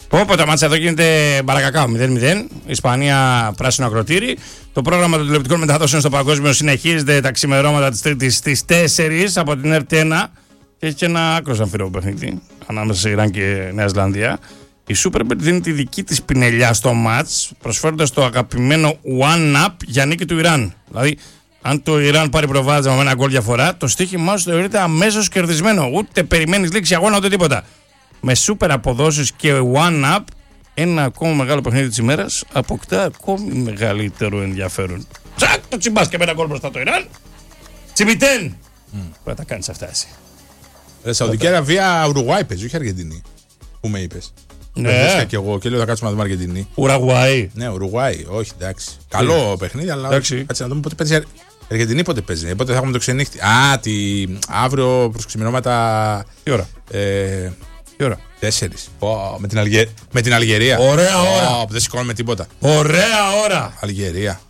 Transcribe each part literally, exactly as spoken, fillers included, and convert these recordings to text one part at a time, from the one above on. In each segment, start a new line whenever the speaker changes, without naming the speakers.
Όπω το μάτσα εδώ γίνεται μπαρακακάο μηδέν μηδέν. Ισπανία πράσινο ακροτήρι. Το πρόγραμμα των τηλεοπτικών μεταδόσεων στο παγκόσμιο συνεχίζεται τα ξημερώματα τη Τρίτη στι τέσσερις από την ΕΡΤ ένα. Και έχει και ένα άκρο αμφίροπο παιχνίδι ανάμεσα σε Ιράν και Νέα Ζηλανδία. Η Superbet δίνει τη δική της πινελιά στο μάτς, προσφέροντας το αγαπημένο One Up για νίκη του Ιράν. Δηλαδή, αν το Ιράν πάρει προβάδισμα με ένα γκολ διαφορά, το στοίχημά σου θεωρείται αμέσως κερδισμένο. Ούτε περιμένεις λήξη αγώνα ούτε τίποτα. Με σούπερ αποδόσεις και One Up, ένα ακόμα μεγάλο παιχνίδι της ημέρας αποκτά ακόμη μεγαλύτερο ενδιαφέρον. Τσακ, το τσιμπάς και με ένα γκολ μπροστά το Ιράν. Τσιμπιτέν! Mm. Πρέπει να τα κάνεις αυτά εσύ.
Ε, Σαουδική Αραβία, Ουρουγουάη παίζει, όχι Αργεντινή. Πού με είπες. Ναι. Και εγώ και λέω θα κάτσουμε να δούμε Αργεντινή.
Ουρουγουάη.
Ναι, Ουρουγουάη, όχι εντάξει. Καλό παιχνίδι, αλλά.
Εντάξει.
Κάτσε να δούμε πότε παίζει. Αργεντινή πότε παίζει. Πότε θα έχουμε το ξενύχτη. Α, τη... αύριο προς ξημερώματα.
Τι ώρα.
Ε...
Τι ώρα.
Τέσσερις. Oh, με, την Αλγε... με την Αλγερία.
Ωραία ώρα.
Oh, δεν σηκώνουμε τίποτα.
Ωραία ώρα.
Αλγερία.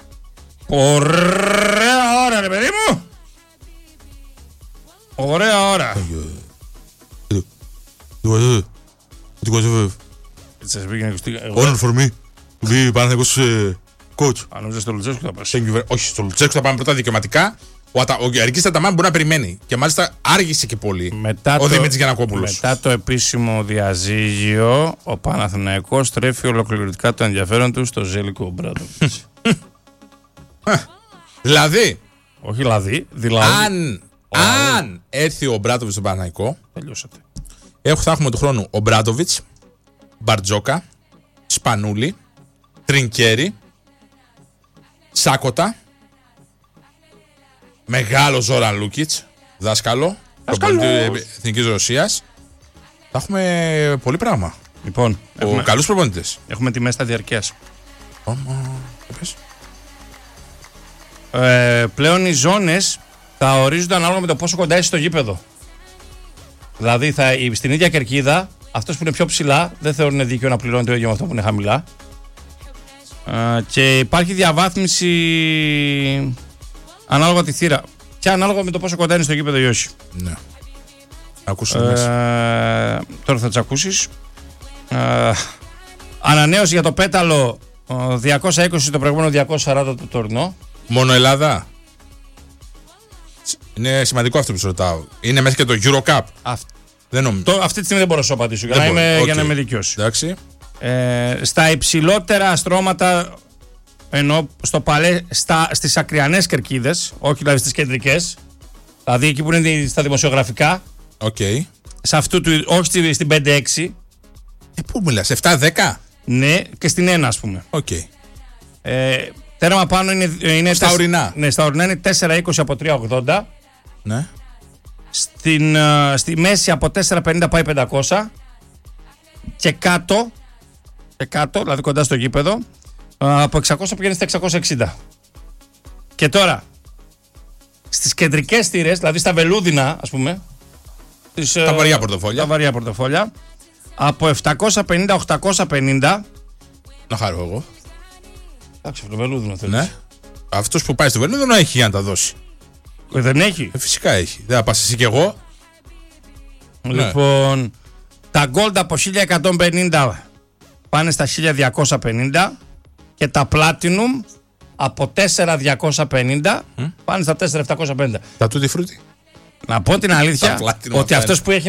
Ωραία ώρα, ρε παιδί μου. Ωραία ώρα.
Honor for me. To be Παναθηναϊκός coach.
Αν νομίζεις στο Λουτσέσκου θα πας.
Όχι, στο Λουτσέσκου θα πάμε πρώτα δικαιωματικά. Ο, Ατα... ο Αργής Αταμάν μπορεί να περιμένει. Και μάλιστα άργησε και πολύ
μετά
ο
το...
Δημήτρης Γιαννακόπουλος.
Μετά το επίσημο διαζύγιο, ο Παναθηναϊκός στρέφει ολοκληρωτικά το ενδιαφέρον του στο Ζέλικο Ομπράτοβιτς.
Δηλαδή.
Όχι δηλαδή. δηλαδή
αν, αν έρθει ο Ομπράτοβιτς στον Παναθηναϊκό.
Τελειώσατε.
Έχω, θα έχουμε του χρόνου Ομπράτοβιτς, Μπαρτζόκα, Σπανούλη, Τρινκέρι, Σάκοτα, μεγάλο Ζόραν Λούκιτς, δάσκαλο, προπονητή Εθνικής Ρωσίας. Θα έχουμε πολύ πράγμα.
Λοιπόν,
Ο έχουμε, καλούς προπονητές.
Έχουμε τη μέσα διαρκείας.
Ωμα,
ε, πλέον οι ζώνες θα ορίζονται ανάλογα με το πόσο κοντά είσαι στο γήπεδο. Δηλαδή θα, στην ίδια κερκίδα, αυτός που είναι πιο ψηλά δεν θεωρούν δίκαιο να πληρώνει το ίδιο με αυτό που είναι χαμηλά. Ε, και υπάρχει διαβάθμιση ανάλογα τη θύρα. Και ανάλογα με το πόσο κοντά είναι στο γήπεδο ή όχι.
Ναι. Ακούσαμε. Ε,
τώρα θα τις ακούσεις. Ε, ανανέωση για το πέταλο διακόσια είκοσι το προηγούμενο διακόσια σαράντα το τωρινό.
Μόνο Ελλάδα. Είναι σημαντικό αυτό που σου ρωτάω. Είναι μέσα και το Eurocup.
Αυτ...
Δεν νομίζω.
Το, αυτή τη στιγμή δεν μπορώ να σου απαντήσω για, να είμαι, okay. για να είμαι δικαιός.
Εντάξει.
Ε, στα υψηλότερα στρώματα, ενώ στο παλέ, στα, στις ακριανές κερκίδες, όχι δηλαδή στις κεντρικές, δηλαδή εκεί που είναι στα δημοσιογραφικά,
okay.
σε αυτού του, όχι στην πέντε έξι.
Ε, πού μιλάς, επτά δέκα?
Ναι, και στην ένα ας πούμε.
Okay.
Ε, τέρμα πάνω είναι, είναι
στα τεσ... ορεινά.
Ναι, στα ορεινά είναι τέσσερα είκοσι από τρία ογδόντα.
Ναι.
Στην, uh, στη μέση από τέσσερα πενήντα πάει πεντακόσια. Και κάτω, και κάτω, δηλαδή κοντά στο γήπεδο, uh, από εξακόσια πηγαίνει στα εξακόσια εξήντα. Και τώρα, στις κεντρικές θύρες, δηλαδή στα βελούδινα, ας πούμε, τις,
τα βαριά πορτοφόλια,
τα βαριά πορτοφόλια, από επτακόσια πενήντα οχτακόσια πενήντα.
Να χαρώ εγώ.
Εντάξει, το βελούδινο θέλεις.
Ναι. Αυτός που πάει στο βελούδινο έχει για να τα δώσει.
Ε, δεν έχει.
Ε, φυσικά έχει. Δεν θα πας εσύ και εγώ.
Λοιπόν, ναι. Τα gold από χίλια εκατόν πενήντα πάνε στα χίλια διακόσια πενήντα και τα platinum από τέσσερα χιλιάδες διακόσια πενήντα mm? πάνε στα τέσσερα χιλιάδες επτακόσια πενήντα.
Τα tutti frutti.
Να πω την αλήθεια ότι αυτός που έχει